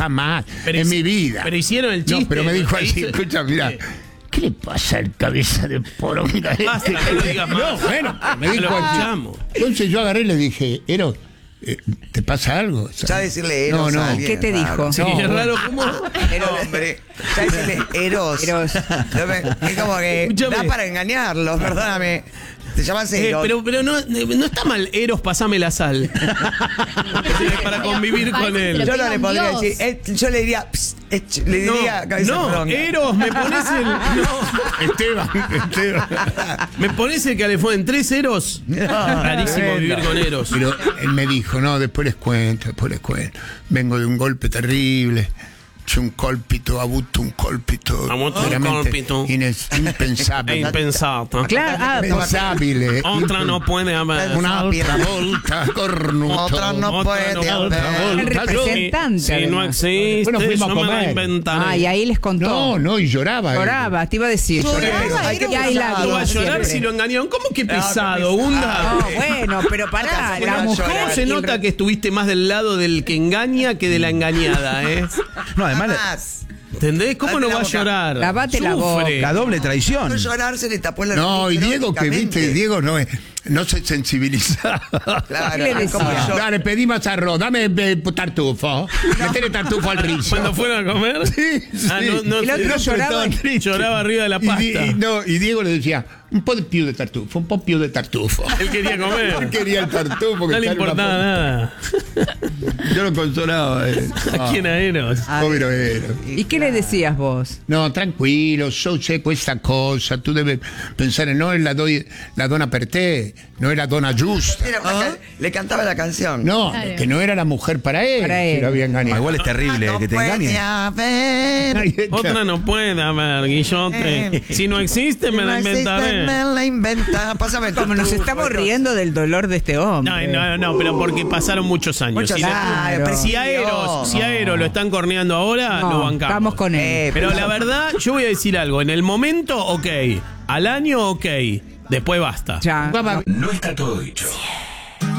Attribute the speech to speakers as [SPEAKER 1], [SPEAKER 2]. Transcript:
[SPEAKER 1] jamás en mi vida.
[SPEAKER 2] Pero hicieron el chiste.
[SPEAKER 1] No, pero me dijo así,
[SPEAKER 2] Hizo-
[SPEAKER 1] escucha, mira. ¿Qué le pasa al cabeza de poronga?
[SPEAKER 2] Basta, no lo digas más.
[SPEAKER 1] No, bueno, me dijo
[SPEAKER 2] Lo
[SPEAKER 1] así.
[SPEAKER 2] escuchamos.
[SPEAKER 1] Entonces yo agarré y le dije, Eros, ¿te pasa algo?
[SPEAKER 3] Ya decirle Eros
[SPEAKER 1] No,
[SPEAKER 3] a
[SPEAKER 1] no.
[SPEAKER 3] alguien
[SPEAKER 4] ¿Qué te
[SPEAKER 3] es raro.
[SPEAKER 4] dijo?
[SPEAKER 2] Sí, es raro cómo.
[SPEAKER 3] Hombre, ya decirle Eros.
[SPEAKER 4] Eros.
[SPEAKER 3] Es como que
[SPEAKER 2] Escúchame.
[SPEAKER 3] da para engañarlos, perdóname. Te llamas Eros.
[SPEAKER 2] Pero no está mal, Eros, pasame la sal. Para convivir con él.
[SPEAKER 3] Yo no
[SPEAKER 5] Pero
[SPEAKER 3] le podría
[SPEAKER 5] Dios.
[SPEAKER 3] decir, yo le diría, psst, le diría cabeza de
[SPEAKER 2] No,
[SPEAKER 3] poronga.
[SPEAKER 2] Eros, me pones el. No,
[SPEAKER 1] Esteban.
[SPEAKER 2] me pones el calefón. 3 Eros. Rarísimo vivir con Eros.
[SPEAKER 1] Pero él me dijo, no, después les cuento. Vengo de un golpe terrible. C'è un colpito, ha avuto un colpito
[SPEAKER 2] Avuto un
[SPEAKER 1] veramente
[SPEAKER 2] colpito.
[SPEAKER 1] impensabile.
[SPEAKER 2] Impensado.
[SPEAKER 4] Claro,
[SPEAKER 1] Impensabile.
[SPEAKER 2] Otra no puede haber.
[SPEAKER 1] Un'altra volta, cornuto.
[SPEAKER 3] Otra no puede haber.
[SPEAKER 4] El representante,
[SPEAKER 2] Si no
[SPEAKER 4] además.
[SPEAKER 2] existe,
[SPEAKER 1] Bueno, fuimos a
[SPEAKER 2] yo me la
[SPEAKER 1] comer.
[SPEAKER 2] inventaré.
[SPEAKER 4] Y ahí les contó.
[SPEAKER 1] No, y lloraba.
[SPEAKER 4] Lloraba, te iba a decir.
[SPEAKER 3] Lloraba,
[SPEAKER 4] Y
[SPEAKER 3] qué
[SPEAKER 4] ahí la
[SPEAKER 3] pesado.
[SPEAKER 2] ¿No va a llorar
[SPEAKER 4] siempre.
[SPEAKER 2] si lo engañaron? ¿Cómo que pesado,
[SPEAKER 3] qué
[SPEAKER 2] Hunda?
[SPEAKER 4] No, bueno, pero pará,
[SPEAKER 3] Acá
[SPEAKER 4] la
[SPEAKER 3] se
[SPEAKER 4] mujer.
[SPEAKER 2] ¿Cómo se nota que estuviste más del lado del que engaña que de la engañada,
[SPEAKER 6] No, además
[SPEAKER 3] Jamás.
[SPEAKER 2] ¿Entendés? ¿Cómo no va a llorar?
[SPEAKER 4] Lavate la
[SPEAKER 2] Sufre.
[SPEAKER 6] la doble traición.
[SPEAKER 3] No llorar se le tapó la
[SPEAKER 1] No, y
[SPEAKER 3] nariz
[SPEAKER 1] Diego, que
[SPEAKER 3] crónicamente.
[SPEAKER 1] viste, Diego no se sensibilizaba.
[SPEAKER 3] Claro,
[SPEAKER 4] ¿Qué le
[SPEAKER 3] es como
[SPEAKER 4] decía?
[SPEAKER 3] yo.
[SPEAKER 1] Dale, pedí más arroz, dame tartufo. Metele tartufo al riso.
[SPEAKER 2] ¿Cuando fueron a comer?
[SPEAKER 1] Sí, sí.
[SPEAKER 2] No,
[SPEAKER 4] El otro lloraba.
[SPEAKER 2] Lloraba arriba de la pasta.
[SPEAKER 1] Y Diego le decía, un po' più de tartufo, un po' più de tartufo.
[SPEAKER 2] Él quería
[SPEAKER 1] Él
[SPEAKER 2] comer.
[SPEAKER 1] quería el tartufo.
[SPEAKER 2] No le
[SPEAKER 1] que
[SPEAKER 2] importaba nada.
[SPEAKER 1] Yo lo consolaba.
[SPEAKER 2] ¿A quién a Eros?
[SPEAKER 1] Pobre Eros.
[SPEAKER 4] ¿Y qué le decías vos?
[SPEAKER 1] No, tranquilo, yo sé questa cosa, tu devi pensare, no è la donna per te, no è la donna giusta.
[SPEAKER 3] Le cantaba la canción.
[SPEAKER 1] No,
[SPEAKER 5] Claro.
[SPEAKER 1] que no era la mujer para él,
[SPEAKER 4] Para
[SPEAKER 1] que
[SPEAKER 4] él.
[SPEAKER 1] lo había
[SPEAKER 6] Ah,
[SPEAKER 1] engañado.
[SPEAKER 6] igual es terrible que te engañen.
[SPEAKER 3] Puede haber.
[SPEAKER 1] Ahí está.
[SPEAKER 2] Otra no puede haber, Guillote. Si no existe, me la
[SPEAKER 3] No existe,
[SPEAKER 2] inventaré.
[SPEAKER 3] me la inventa. Pásame el
[SPEAKER 4] Como nos
[SPEAKER 3] tartufo,
[SPEAKER 4] estamos
[SPEAKER 3] Eros.
[SPEAKER 4] riendo del dolor de este hombre.
[SPEAKER 2] No, pero porque pasaron muchos años.
[SPEAKER 3] Muchos
[SPEAKER 2] Si
[SPEAKER 3] años, pero
[SPEAKER 2] si a Eros lo están corneando ahora,
[SPEAKER 4] No,
[SPEAKER 2] lo bancamos.
[SPEAKER 4] estamos con él.
[SPEAKER 2] Pero la verdad, yo voy a decir algo. En el momento, ok. Al año, ok. Después basta.
[SPEAKER 4] Ya.
[SPEAKER 1] Papá,
[SPEAKER 7] No está todo dicho.